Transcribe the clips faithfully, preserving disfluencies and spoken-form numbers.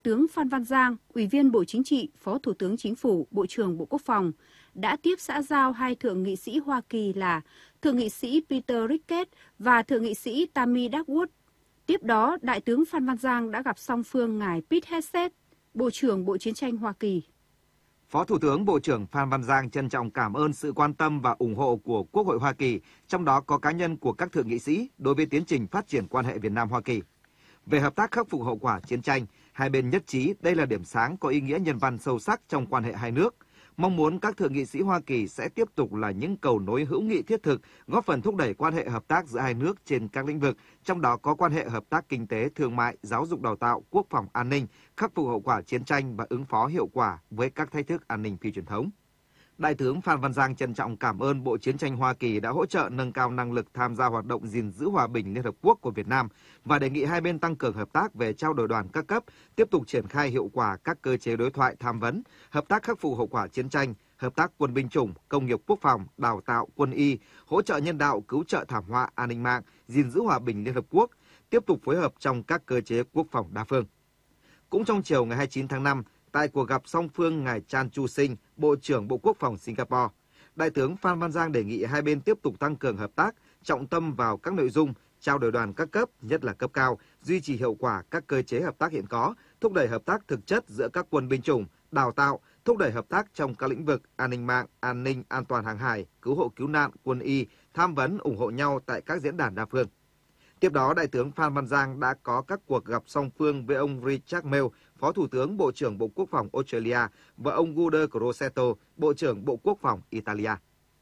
Tướng Phan Văn Giang, Ủy viên Bộ Chính trị, Phó Thủ tướng Chính phủ, Bộ trưởng Bộ Quốc phòng, đã tiếp xã giao hai thượng nghị sĩ Hoa Kỳ là Thượng nghị sĩ Peter Ricketts và Thượng nghị sĩ Tammy Duckworth. Tiếp đó, Đại tướng Phan Văn Giang đã gặp song phương ngài Pete Hegseth, Bộ trưởng Bộ Chiến tranh Hoa Kỳ. Phó Thủ tướng Bộ trưởng Phan Văn Giang trân trọng cảm ơn sự quan tâm và ủng hộ của Quốc hội Hoa Kỳ, trong đó có cá nhân của các thượng nghị sĩ đối với tiến trình phát triển quan hệ Việt Nam-Hoa Kỳ. Về hợp tác khắc phục hậu quả chiến tranh, hai bên nhất trí đây là điểm sáng có ý nghĩa nhân văn sâu sắc trong quan hệ hai nước. Mong muốn các thượng nghị sĩ Hoa Kỳ sẽ tiếp tục là những cầu nối hữu nghị thiết thực, góp phần thúc đẩy quan hệ hợp tác giữa hai nước trên các lĩnh vực, trong đó có quan hệ hợp tác kinh tế, thương mại, giáo dục đào tạo, quốc phòng an ninh, khắc phục hậu quả chiến tranh và ứng phó hiệu quả với các thách thức an ninh phi truyền thống. Đại tướng Phan Văn Giang trân trọng cảm ơn Bộ Chiến tranh Hoa Kỳ đã hỗ trợ nâng cao năng lực tham gia hoạt động gìn giữ hòa bình Liên Hợp Quốc của Việt Nam và đề nghị hai bên tăng cường hợp tác về trao đổi đoàn các cấp, tiếp tục triển khai hiệu quả các cơ chế đối thoại tham vấn, hợp tác khắc phục hậu quả chiến tranh, hợp tác quân binh chủng, công nghiệp quốc phòng, đào tạo quân y, hỗ trợ nhân đạo, cứu trợ thảm họa, an ninh mạng, gìn giữ hòa bình Liên Hợp Quốc, tiếp tục phối hợp trong các cơ chế quốc phòng đa phương. Cũng trong chiều ngày hai mươi chín tháng năm, tại cuộc gặp song phương ngài Chan Chu Sinh, Bộ trưởng Bộ Quốc phòng Singapore, Đại tướng Phan Văn Giang đề nghị hai bên tiếp tục tăng cường hợp tác, trọng tâm vào các nội dung trao đổi đoàn các cấp, nhất là cấp cao, duy trì hiệu quả các cơ chế hợp tác hiện có, thúc đẩy hợp tác thực chất giữa các quân binh chủng, đào tạo, thúc đẩy hợp tác trong các lĩnh vực an ninh mạng, an ninh, an toàn hàng hải, cứu hộ cứu nạn, quân y, tham vấn ủng hộ nhau tại các diễn đàn đa phương. Tiếp đó, Đại tướng Phan Văn Giang đã có các cuộc gặp song phương với ông Richard Male, Phó Thủ tướng Bộ trưởng Bộ Quốc phòng Australia và ông Guido Crosetto, Bộ trưởng Bộ Quốc phòng Italia.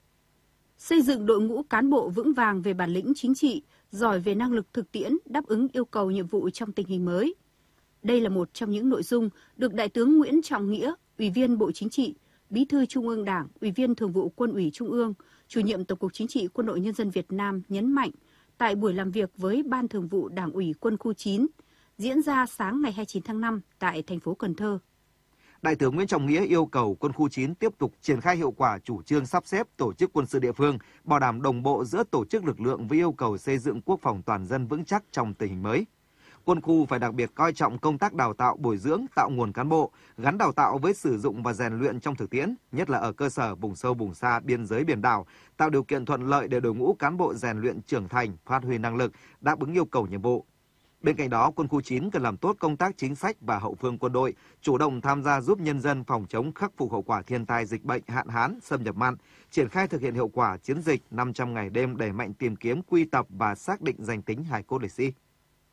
Xây dựng đội ngũ cán bộ vững vàng về bản lĩnh chính trị, giỏi về năng lực thực tiễn, đáp ứng yêu cầu nhiệm vụ trong tình hình mới. Đây là một trong những nội dung được Đại tướng Nguyễn Trọng Nghĩa, Ủy viên Bộ Chính trị, Bí thư Trung ương Đảng, Ủy viên Thường vụ Quân ủy Trung ương, Chủ nhiệm Tổng cục Chính trị Quân đội Nhân dân Việt Nam nhấn mạnh tại buổi làm việc với Ban Thường vụ Đảng ủy Quân khu chín, diễn ra sáng ngày hai mươi chín tháng năm tại thành phố Cần Thơ. Đại tướng Nguyễn Trọng Nghĩa yêu cầu Quân khu chín tiếp tục triển khai hiệu quả chủ trương sắp xếp tổ chức quân sự địa phương, bảo đảm đồng bộ giữa tổ chức lực lượng với yêu cầu xây dựng quốc phòng toàn dân vững chắc trong tình hình mới. Quân khu phải đặc biệt coi trọng công tác đào tạo, bồi dưỡng, tạo nguồn cán bộ, gắn đào tạo với sử dụng và rèn luyện trong thực tiễn, nhất là ở cơ sở vùng sâu vùng xa, biên giới biển đảo, tạo điều kiện thuận lợi để đội ngũ cán bộ rèn luyện trưởng thành, phát huy năng lực, đáp ứng yêu cầu nhiệm vụ. Bên cạnh đó, Quân khu chín cần làm tốt công tác chính sách và hậu phương quân đội, chủ động tham gia giúp nhân dân phòng chống khắc phục hậu quả thiên tai, dịch bệnh, hạn hán, xâm nhập mặn, triển khai thực hiện hiệu quả chiến dịch năm trăm ngày đêm, đẩy mạnh tìm kiếm, quy tập và xác định danh tính hài cốt liệt sĩ.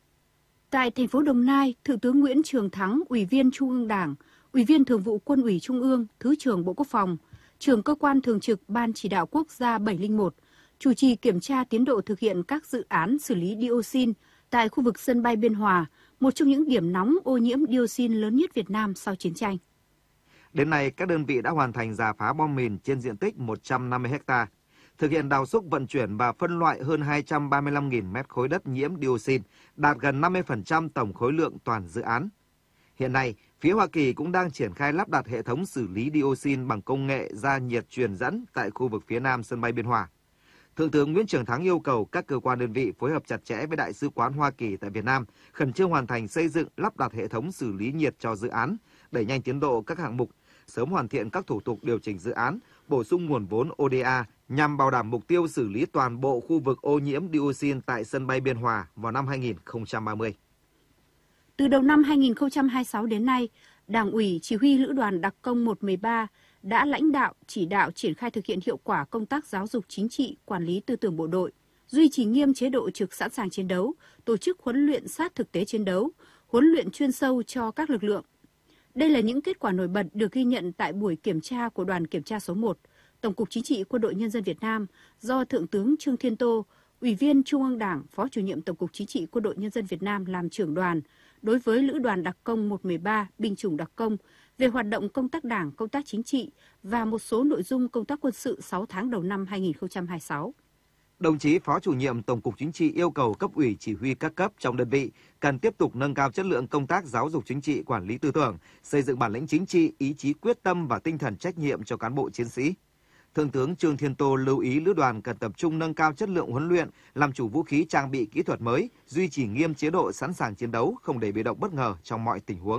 Tại thành phố Đồng Nai, Thượng tướng Nguyễn Trường Thắng, Ủy viên Trung ương Đảng, Ủy viên Thường vụ Quân ủy Trung ương, Thứ trưởng Bộ Quốc phòng, Trưởng cơ quan thường trực Ban Chỉ đạo Quốc gia bảy không một, chủ trì kiểm tra tiến độ thực hiện các dự án xử lý dioxin tại khu vực sân bay Biên Hòa, một trong những điểm nóng ô nhiễm dioxin lớn nhất Việt Nam sau chiến tranh. Đến nay, các đơn vị đã hoàn thành rà phá bom mìn trên diện tích một trăm năm mươi héc ta, thực hiện đào xúc, vận chuyển và phân loại hơn hai trăm ba mươi lăm nghìn mét khối đất nhiễm dioxin, đạt gần năm mươi phần trăm tổng khối lượng toàn dự án. Hiện nay, phía Hoa Kỳ cũng đang triển khai lắp đặt hệ thống xử lý dioxin bằng công nghệ ra nhiệt truyền dẫn tại khu vực phía nam sân bay Biên Hòa. Thượng tướng Nguyễn Trường Thắng yêu cầu các cơ quan đơn vị phối hợp chặt chẽ với Đại sứ quán Hoa Kỳ tại Việt Nam, khẩn trương hoàn thành xây dựng, lắp đặt hệ thống xử lý nhiệt cho dự án, đẩy nhanh tiến độ các hạng mục, sớm hoàn thiện các thủ tục điều chỉnh dự án, bổ sung nguồn vốn O D A nhằm bảo đảm mục tiêu xử lý toàn bộ khu vực ô nhiễm dioxin tại sân bay Biên Hòa vào năm hai nghìn không trăm ba mươi. Từ đầu năm hai nghìn không trăm hai mươi sáu đến nay, Đảng ủy Chỉ huy Lữ đoàn Đặc công một một ba đã lãnh đạo, chỉ đạo triển khai thực hiện hiệu quả công tác giáo dục chính trị, quản lý tư tưởng bộ đội, duy trì nghiêm chế độ trực sẵn sàng chiến đấu, tổ chức huấn luyện sát thực tế chiến đấu, huấn luyện chuyên sâu cho các lực lượng. Đây là những kết quả nổi bật được ghi nhận tại buổi kiểm tra của đoàn kiểm tra số một, Tổng cục Chính trị Quân đội Nhân dân Việt Nam do Thượng tướng Trương Thiên Tô, Ủy viên Trung ương Đảng, Phó Chủ nhiệm Tổng cục Chính trị Quân đội Nhân dân Việt Nam làm trưởng đoàn đối với Lữ đoàn Đặc công một một ba binh chủng đặc công về hoạt động công tác đảng, công tác chính trị và một số nội dung công tác quân sự sáu tháng đầu năm hai nghìn không trăm hai mươi sáu. Đồng chí Phó Chủ nhiệm Tổng cục Chính trị yêu cầu cấp ủy chỉ huy các cấp trong đơn vị cần tiếp tục nâng cao chất lượng công tác giáo dục chính trị, quản lý tư tưởng, xây dựng bản lĩnh chính trị, ý chí quyết tâm và tinh thần trách nhiệm cho cán bộ chiến sĩ. Thượng tướng Trương Thiên Tô lưu ý lữ đoàn cần tập trung nâng cao chất lượng huấn luyện, làm chủ vũ khí trang bị kỹ thuật mới, duy trì nghiêm chế độ sẵn sàng chiến đấu, không để bị động bất ngờ trong mọi tình huống.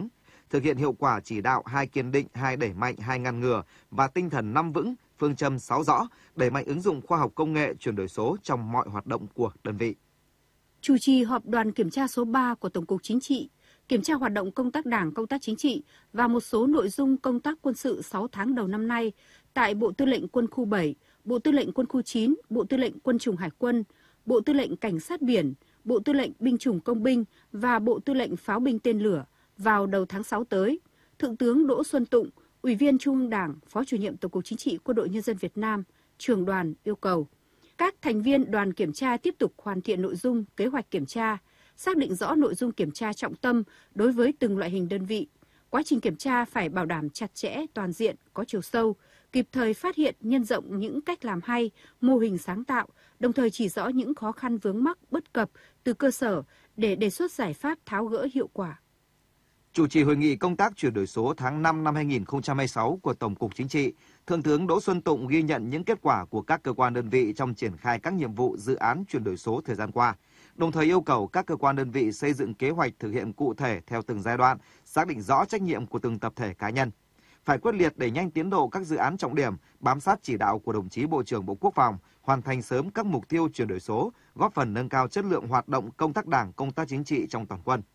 thực hiện hiệu quả chỉ đạo hai kiên định, hai đẩy mạnh, hai ngăn ngừa và tinh thần năm vững, phương châm sáu rõ, đẩy mạnh ứng dụng khoa học công nghệ, chuyển đổi số trong mọi hoạt động của đơn vị. Chủ trì họp đoàn kiểm tra số ba của Tổng cục Chính trị, kiểm tra hoạt động công tác Đảng, công tác chính trị và một số nội dung công tác quân sự sáu tháng đầu năm nay tại Bộ Tư lệnh Quân khu bảy, Bộ Tư lệnh Quân khu chín, Bộ Tư lệnh Quân chủng Hải quân, Bộ Tư lệnh Cảnh sát biển, Bộ Tư lệnh Binh chủng Công binh và Bộ Tư lệnh Pháo binh tên lửa vào đầu tháng sáu tới. Thượng tướng Đỗ Xuân Tụng, Ủy viên Trung ương Đảng, Phó Chủ nhiệm Tổng cục Chính trị Quân đội Nhân dân Việt Nam, trưởng đoàn yêu cầu các thành viên đoàn kiểm tra tiếp tục hoàn thiện nội dung, kế hoạch kiểm tra, xác định rõ nội dung kiểm tra trọng tâm đối với từng loại hình đơn vị. Quá trình kiểm tra phải bảo đảm chặt chẽ, toàn diện, có chiều sâu, kịp thời phát hiện, nhân rộng những cách làm hay, mô hình sáng tạo, đồng thời chỉ rõ những khó khăn vướng mắc, bất cập từ cơ sở để đề xuất giải pháp tháo gỡ hiệu quả. Chủ trì hội nghị công tác chuyển đổi số tháng năm năm hai nghìn không trăm hai mươi sáu của Tổng cục Chính trị, Thượng tướng Đỗ Xuân Tụng ghi nhận những kết quả của các cơ quan đơn vị trong triển khai các nhiệm vụ dự án chuyển đổi số thời gian qua, đồng thời yêu cầu các cơ quan đơn vị xây dựng kế hoạch thực hiện cụ thể theo từng giai đoạn, xác định rõ trách nhiệm của từng tập thể cá nhân. Phải quyết liệt đẩy nhanh tiến độ các dự án trọng điểm, bám sát chỉ đạo của đồng chí Bộ trưởng Bộ Quốc phòng, hoàn thành sớm các mục tiêu chuyển đổi số, góp phần nâng cao chất lượng hoạt động công tác Đảng, công tác chính trị trong toàn quân.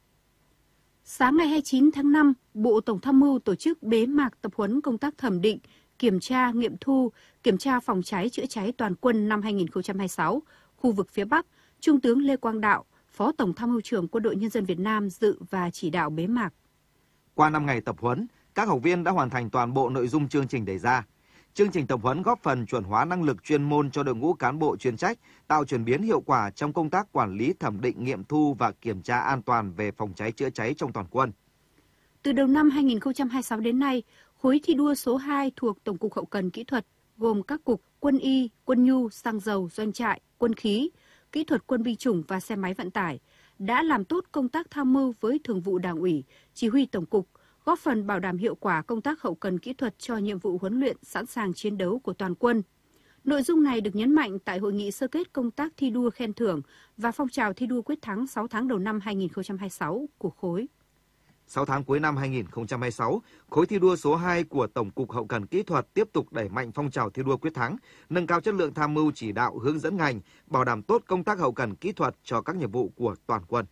Sáng ngày hai mươi chín tháng năm, Bộ Tổng tham mưu tổ chức bế mạc tập huấn công tác thẩm định, kiểm tra, nghiệm thu, kiểm tra phòng cháy chữa cháy toàn quân năm hai nghìn không trăm hai mươi sáu, khu vực phía Bắc. Trung tướng Lê Quang Đạo, Phó Tổng tham mưu trưởng Quân đội Nhân dân Việt Nam dự và chỉ đạo bế mạc. Qua năm ngày tập huấn, các học viên đã hoàn thành toàn bộ nội dung chương trình đề ra. Chương trình tập huấn góp phần chuẩn hóa năng lực chuyên môn cho đội ngũ cán bộ chuyên trách, tạo chuyển biến hiệu quả trong công tác quản lý, thẩm định, nghiệm thu và kiểm tra an toàn về phòng cháy chữa cháy trong toàn quân. Từ đầu năm hai nghìn không trăm hai mươi sáu đến nay, khối thi đua số hai thuộc Tổng cục Hậu cần Kỹ thuật gồm các cục Quân y, Quân nhu, xăng dầu, doanh trại, Quân khí, Kỹ thuật Quân binh chủng và xe máy vận tải đã làm tốt công tác tham mưu với Thường vụ Đảng ủy, Chỉ huy Tổng cục, góp phần bảo đảm hiệu quả công tác hậu cần kỹ thuật cho nhiệm vụ huấn luyện sẵn sàng chiến đấu của toàn quân. Nội dung này được nhấn mạnh tại hội nghị sơ kết công tác thi đua khen thưởng và phong trào thi đua quyết thắng sáu tháng đầu năm hai nghìn không trăm hai mươi sáu của khối. sáu tháng cuối năm hai nghìn không trăm hai mươi sáu, khối thi đua số hai của Tổng cục Hậu cần Kỹ thuật tiếp tục đẩy mạnh phong trào thi đua quyết thắng, nâng cao chất lượng tham mưu chỉ đạo hướng dẫn ngành, bảo đảm tốt công tác hậu cần kỹ thuật cho các nhiệm vụ của toàn quân.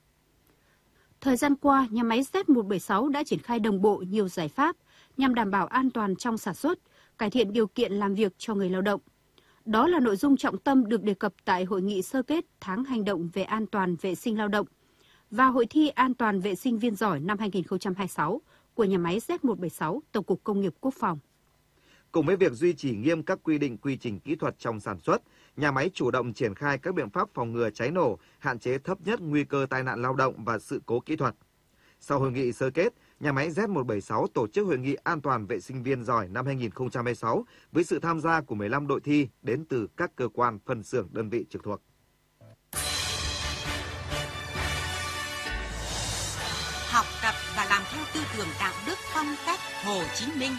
Thời gian qua, nhà máy Z một bảy sáu đã triển khai đồng bộ nhiều giải pháp nhằm đảm bảo an toàn trong sản xuất, cải thiện điều kiện làm việc cho người lao động. Đó là nội dung trọng tâm được đề cập tại hội nghị sơ kết tháng hành động về an toàn vệ sinh lao động và hội thi an toàn vệ sinh viên giỏi năm hai nghìn không trăm hai mươi sáu của nhà máy Z một bảy sáu Tổng cục Công nghiệp Quốc phòng. Cùng với việc duy trì nghiêm các quy định quy trình kỹ thuật trong sản xuất, nhà máy chủ động triển khai các biện pháp phòng ngừa cháy nổ, hạn chế thấp nhất nguy cơ tai nạn lao động và sự cố kỹ thuật. Sau hội nghị sơ kết, nhà máy Z một bảy sáu tổ chức hội nghị an toàn vệ sinh viên giỏi năm hai nghìn không trăm hai mươi sáu với sự tham gia của mười lăm đội thi đến từ các cơ quan phân xưởng đơn vị trực thuộc. Học tập và làm theo tư tưởng đạo đức phong cách Hồ Chí Minh.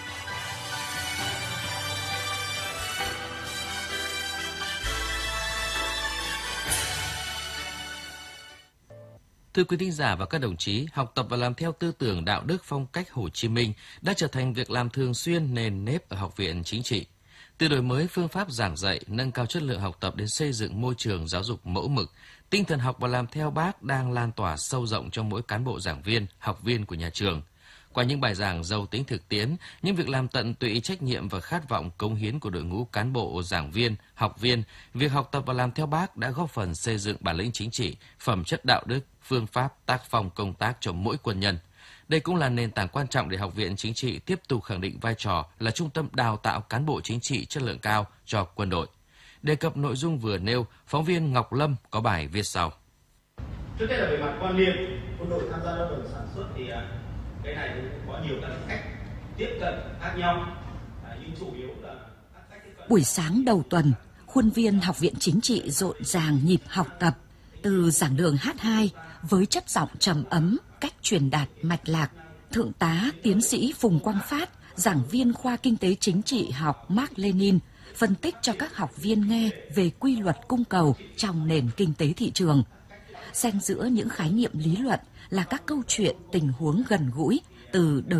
Thưa quý thính giả và các đồng chí, học tập và làm theo tư tưởng đạo đức phong cách Hồ Chí Minh đã trở thành việc làm thường xuyên nền nếp ở Học viện Chính trị. Từ đổi mới phương pháp giảng dạy, nâng cao chất lượng học tập đến xây dựng môi trường giáo dục mẫu mực, tinh thần học và làm theo Bác đang lan tỏa sâu rộng trong mỗi cán bộ giảng viên, học viên của nhà trường. Qua những bài giảng giàu tính thực tiễn, những việc làm tận tụy trách nhiệm và khát vọng cống hiến của đội ngũ cán bộ, giảng viên, học viên, việc học tập và làm theo Bác đã góp phần xây dựng bản lĩnh chính trị, phẩm chất đạo đức, phương pháp, tác phong công tác cho mỗi quân nhân. Đây cũng là nền tảng quan trọng để Học viện Chính trị tiếp tục khẳng định vai trò là trung tâm đào tạo cán bộ chính trị chất lượng cao cho quân đội. Đề cập nội dung vừa nêu, phóng viên Ngọc Lâm có bài viết sau. Trước hết là về mặt quan niệm, quân đội tham gia lao động sản xuất thì cái này cũng có nhiều các cách tiếp cận khác nhau, nhưng chủ yếu là các cách tiếp cận. Buổi sáng đầu tuần, khuôn viên Học viện Chính trị rộn ràng nhịp học tập, từ giảng đường hát hai với chất giọng trầm ấm, cách truyền đạt mạch lạc. Thượng tá tiến sĩ Phùng Quang Phát, giảng viên khoa Kinh tế Chính trị học Mác Lênin, phân tích cho các học viên nghe về quy luật cung cầu trong nền kinh tế thị trường. Xen giữa những khái niệm lý luận là các câu chuyện tình huống gần gũi, từ đời